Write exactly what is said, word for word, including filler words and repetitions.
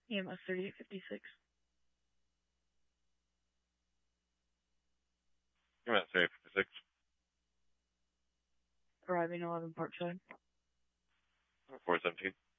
E M S thirty-eight fifty-six. E M S thirty-eight fifty-six. Arriving eleven Parkside. four seventeen.